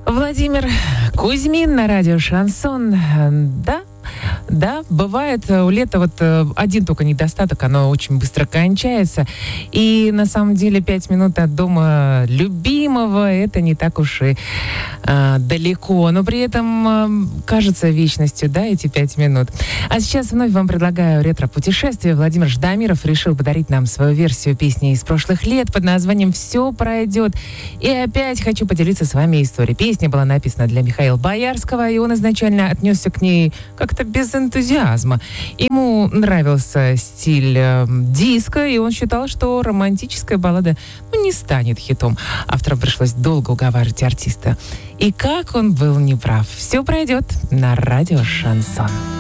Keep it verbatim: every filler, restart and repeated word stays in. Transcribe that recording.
Владимир Кузьмин на радио «Шансон». Да, да, бывает у лета вот один только недостаток, оно очень быстро кончается. И на самом деле пять минут от дома любимого — это не так уж и э, далеко. Но при этом э, кажется вечностью, да, эти пять минут. А сейчас вновь вам предлагаю ретро-путешествие. Владимир Ждамиров решил подарить нам свою версию песни из прошлых лет под названием «Все пройдет». И опять хочу поделиться с вами историей. Песня была написана для Михаила Боярского, и он изначально отнесся к ней как-то без энтузиазма. Ему нравился стиль э, диско, и он считал, что романтическая баллада ну, не станет хитом. Авторам пришлось долго уговаривать артиста. И как он был неправ. Все пройдет на радио «Шансон».